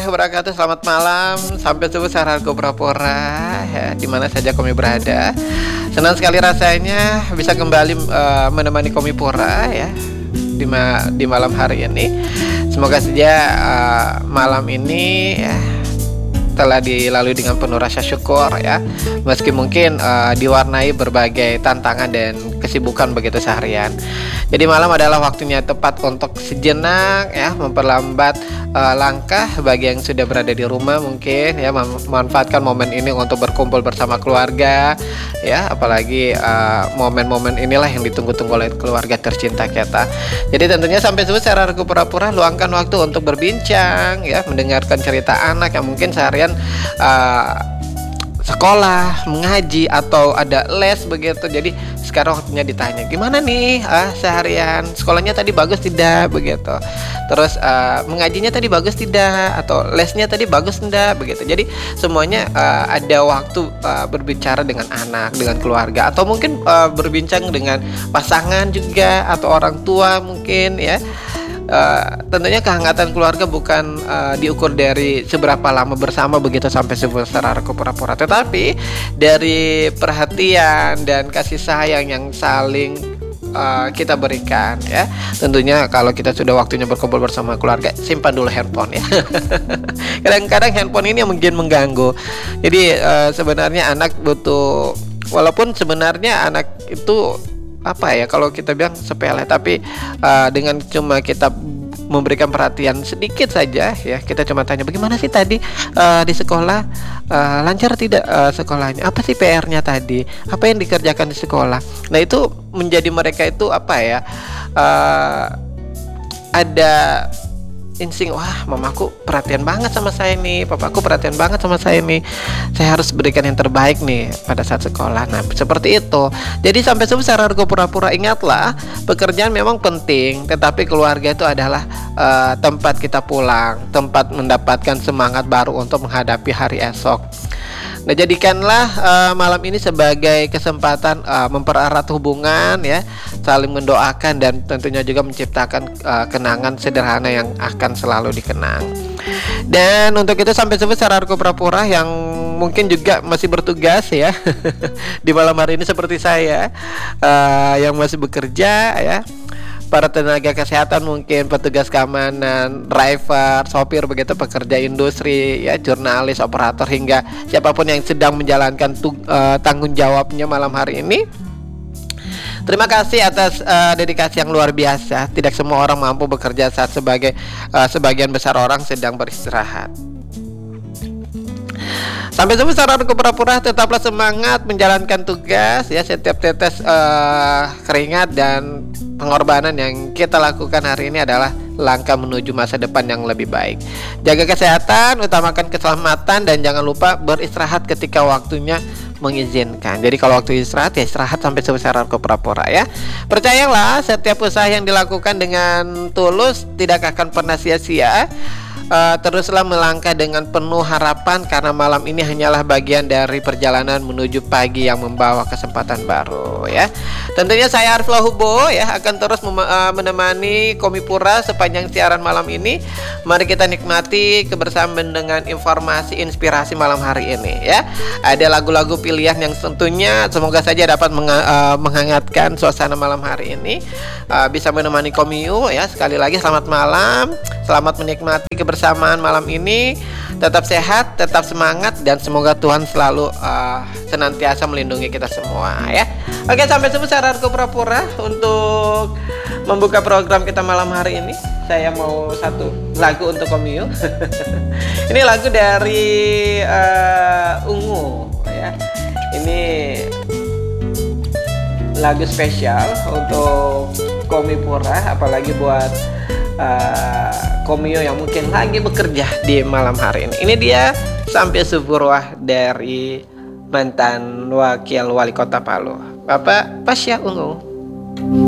wabarakatuh. Selamat malam, sampai subuh sahabatku pura-pura ya, dimana saja kami berada. Senang sekali rasanya bisa kembali menemani kami pura ya di malam hari ini. Semoga saja malam ini ya, telah dilalui dengan penuh rasa syukur ya, meski mungkin diwarnai berbagai tantangan dan kesibukan begitu seharian. Jadi malam adalah waktunya tepat untuk sejenak ya, memperlambat langkah bagi yang sudah berada di rumah, mungkin ya memanfaatkan momen ini untuk berkumpul bersama keluarga ya, apalagi momen-momen inilah yang ditunggu-tunggu oleh keluarga tercinta kita. Jadi tentunya sampai subuh secara pura-pura luangkan waktu untuk berbincang ya, mendengarkan cerita anak yang mungkin seharian sekolah, mengaji atau ada les begitu. Jadi sekarang waktunya ditanya, gimana nih seharian sekolahnya tadi bagus tidak begitu. Terus mengajinya tadi bagus tidak, atau lesnya tadi bagus tidak begitu. Jadi semuanya ada waktu berbicara dengan anak, dengan keluarga, atau mungkin berbincang dengan pasangan juga, atau orang tua mungkin ya. Tentunya kehangatan keluarga bukan diukur dari seberapa lama bersama begitu sampai secara pura-pura, tetapi dari perhatian dan kasih sayang yang saling kita berikan ya. Tentunya kalau kita sudah waktunya berkumpul bersama keluarga, simpan dulu handphone ya. Kadang-kadang handphone ini yang mungkin mengganggu. Jadi sebenarnya anak butuh, walaupun sebenarnya anak itu apa ya, kalau kita bilang sepele, tapi dengan cuma kita memberikan perhatian sedikit saja ya, kita cuma tanya bagaimana sih tadi di sekolah, lancar tidak sekolahnya, apa sih PR-nya tadi, apa yang dikerjakan di sekolah. Nah itu menjadi mereka itu apa ya, ada insting, wah mamaku perhatian banget sama saya nih, papaku perhatian banget sama saya nih, saya harus berikan yang terbaik nih pada saat sekolah. Nah seperti itu. Jadi sampai subuh secara pura-pura ingatlah, pekerjaan memang penting, tetapi keluarga itu adalah tempat kita pulang, tempat mendapatkan semangat baru untuk menghadapi hari esok. Nah jadikanlah malam ini sebagai kesempatan mempererat hubungan ya, saling mendoakan, dan tentunya juga menciptakan kenangan sederhana yang akan selalu dikenang. Dan untuk itu sampai subuh secara pura-pura yang mungkin juga masih bertugas ya di malam hari ini seperti saya yang masih bekerja ya, para tenaga kesehatan, mungkin petugas keamanan, driver, sopir begitu, pekerja industri ya, jurnalis, operator, hingga siapapun yang sedang menjalankan tanggung jawabnya malam hari ini. Terima kasih atas dedikasi yang luar biasa. Tidak semua orang mampu bekerja saat sebagian besar orang sedang beristirahat. Sampai subuh secara pura-pura tetaplah semangat menjalankan tugas ya. Setiap tetes keringat dan pengorbanan yang kita lakukan hari ini adalah langkah menuju masa depan yang lebih baik. Jaga kesehatan, utamakan keselamatan, dan jangan lupa beristirahat ketika waktunya mengizinkan. Jadi kalau waktu istirahat ya istirahat sampai secara pura-pura ya. Percayalah, setiap usaha yang dilakukan dengan tulus tidak akan pernah sia-sia. Teruslah melangkah dengan penuh harapan, karena malam ini hanyalah bagian dari perjalanan menuju pagi yang membawa kesempatan baru ya. Tentunya saya Arif Lahubo ya akan terus menemani Komipura sepanjang siaran malam ini. Mari kita nikmati kebersamaan dengan informasi inspirasi malam hari ini ya. Ada lagu-lagu pilihan yang tentunya semoga saja dapat menghangatkan suasana malam hari ini, bisa menemani Komiu ya. Sekali lagi selamat malam, selamat menikmati kebersamaan malam ini. Tetap sehat, tetap semangat, dan semoga Tuhan selalu senantiasa melindungi kita semua ya. Oke, sampai subuh secara pura-pura. Untuk membuka program kita malam hari ini, saya mau satu lagu untuk Komiu. Ini lagu dari Ungu ya. Ini lagu spesial untuk Komipura, apalagi buat Komio yang mungkin lagi bekerja di malam hari ini. Ini dia Sampai Subuh dari mantan Wakil Wali Kota Palu, Bapak Pasya Ungu.